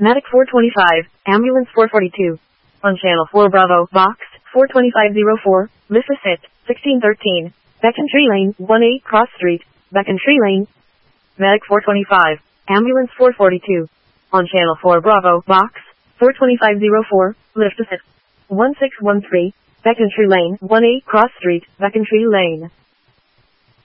Medic 425, Ambulance 442. On Channel 4 Bravo, Box 42504, Mississippi 1613, Becontree Lane, 1-8 Cross Street, Becontree Lane. Medic 425, Ambulance 442. On Channel 4 Bravo, Box 42504, Mississippi 1613, Becontree Lane, 1-8 Cross Street, Becontree Lane.